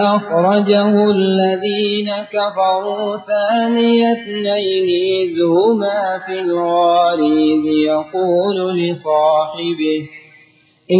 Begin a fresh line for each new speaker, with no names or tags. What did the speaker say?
أخرجه الذين كفروا ثاني اثنين إذ هما في الغار إذ يقول لصاحبه